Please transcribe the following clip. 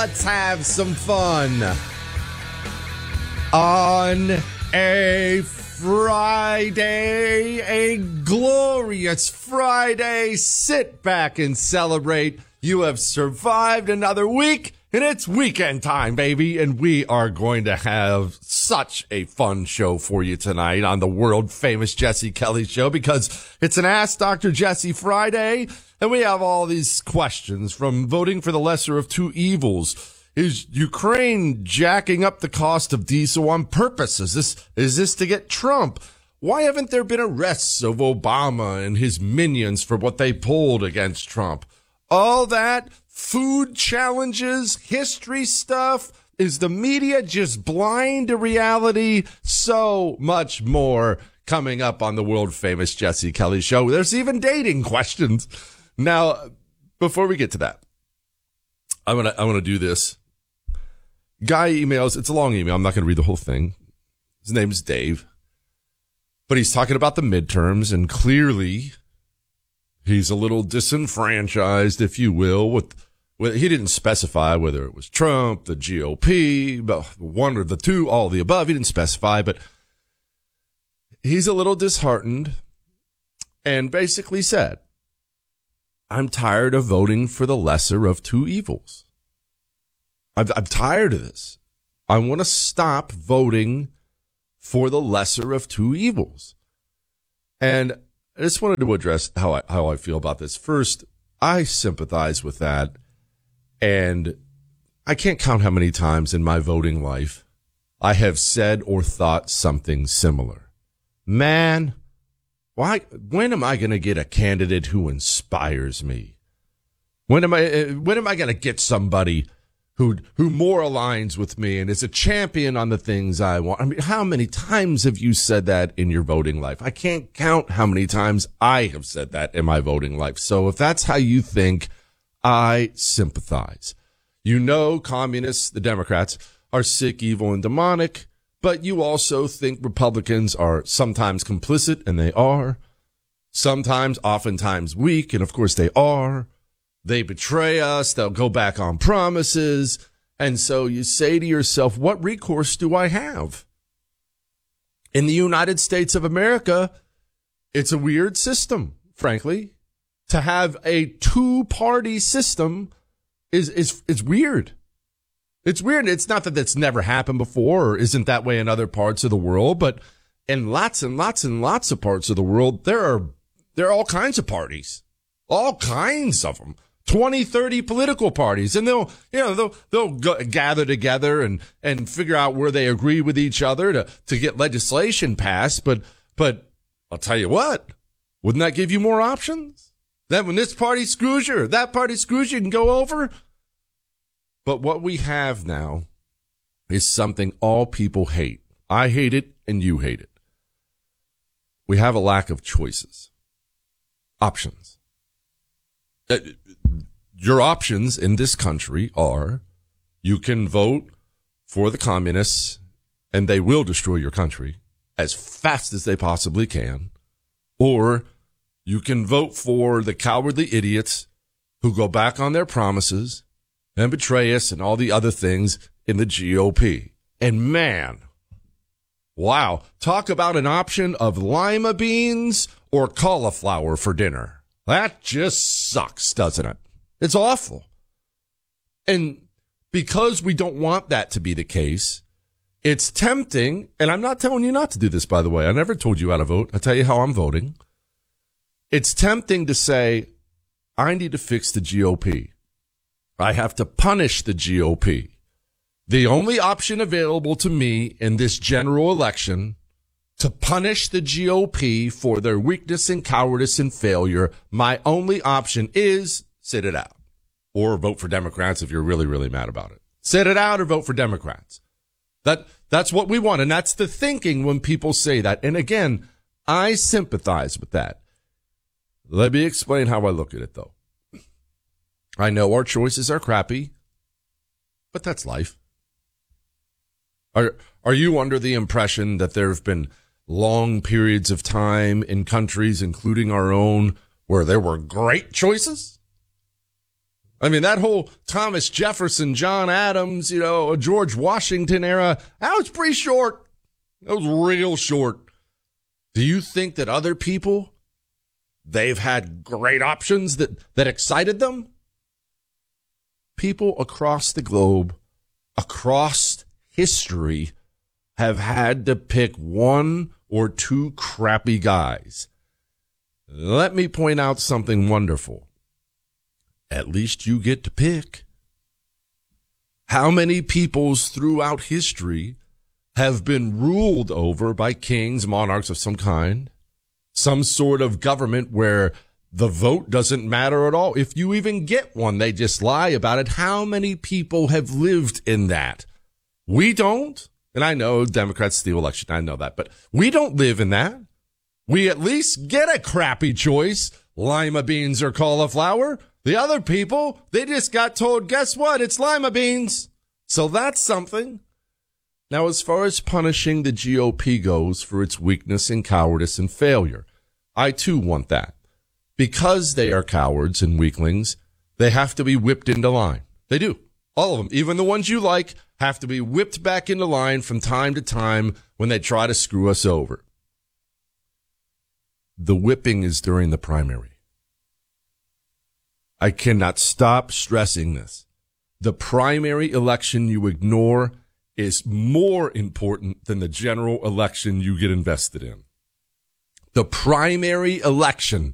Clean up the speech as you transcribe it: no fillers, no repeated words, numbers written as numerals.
let's have some fun. On a Friday, a glorious Friday, sit back and celebrate. You have survived another week, and it's weekend time, baby, and we are going to have such a fun show for you tonight on the world-famous Jesse Kelly Show, because it's an Ask Dr. Jesse Friday, and we have all these questions, from voting for the lesser of two evils. Is Ukraine jacking up the cost of diesel on purpose? Is this to get Trump? Why haven't there been arrests of Obama and his minions for what they pulled against Trump? All that, food challenges, history stuff. Is the media just blind to reality? So much more coming up on the world-famous Jesse Kelly Show. There's even dating questions. Now, before we get to that, I want to do this. Guy emails, it's a long email, I'm not going to read the whole thing. His name is Dave. But he's talking about the midterms, and clearly he's a little disenfranchised, if you will, with he didn't specify whether it was Trump, the GOP, one or the two, all the above. He didn't specify, but he's a little disheartened and basically said, I'm tired of voting for the lesser of two evils. I'm tired of this. I want to stop voting for the lesser of two evils. And I just wanted to address how I feel about this. First, I sympathize with that. And I can't count how many times in my voting life I have said or thought something similar. Man, when am I going to get a candidate who inspires me? When am I going to get somebody who more aligns with me and is a champion on the things I want? I mean, how many times have you said that in your voting life? I can't count how many times I have said that in my voting life. So if that's how you think, I sympathize. You know, communists, the Democrats, are sick, evil, and demonic, but you also think Republicans are sometimes complicit, and they are. Sometimes, oftentimes weak, and of course they are. They betray us. They'll go back on promises. And so you say to yourself, what recourse do I have? In the United States of America, it's a weird system, frankly. To have a two-party system is weird. It's weird. It's not that that's never happened before or isn't that way in other parts of the world, but in lots and lots and lots of parts of the world, there are all kinds of parties, all kinds of them. 20, 30 political parties, and they'll gather together and figure out where they agree with each other to get legislation passed. But I'll tell you what, wouldn't that give you more options? That when this party screws you or that party screws you, can go over. But what we have now is something all people hate. I hate it and you hate it. We have a lack of choices, options. Your options in this country are, you can vote for the communists and they will destroy your country as fast as they possibly can, or you can vote for the cowardly idiots who go back on their promises and betray us and all the other things in the GOP. And man, wow, talk about an option of lima beans or cauliflower for dinner. That just sucks, doesn't it? It's awful. And because we don't want that to be the case, it's tempting, and I'm not telling you not to do this, by the way. I never told you how to vote. I tell you how I'm voting. It's tempting to say, I need to fix the GOP. I have to punish the GOP. The only option available to me in this general election to punish the GOP for their weakness and cowardice and failure, my only option is sit it out or vote for Democrats if you're really, really mad about it. Sit it out or vote for Democrats. That's what we want. And that's the thinking when people say that. And again, I sympathize with that. Let me explain how I look at it, though. I know our choices are crappy, but that's life. Are you under the impression that there have been long periods of time in countries, including our own, where there were great choices? I mean, that whole Thomas Jefferson, John Adams, George Washington era, that was pretty short. That was real short. Do you think that other people, they've had great options that excited them? People across the globe, across history, have had to pick one or two crappy guys. Let me point out something wonderful. At least you get to pick. How many peoples throughout history have been ruled over by kings, monarchs of some kind, some sort of government where the vote doesn't matter at all? If you even get one, they just lie about it. How many people have lived in that? We don't. And I know Democrats steal election. I know that. But we don't live in that. We at least get a crappy choice, lima beans or cauliflower. The other people, they just got told, guess what? It's lima beans. So that's something. Now, as far as punishing the GOP goes for its weakness and cowardice and failure, I too want that. Because they are cowards and weaklings, they have to be whipped into line. They do. All of them, even the ones you like, have to be whipped back into line from time to time when they try to screw us over. The whipping is during the primary. I cannot stop stressing this. The primary election you ignore is more important than the general election you get invested in. The primary election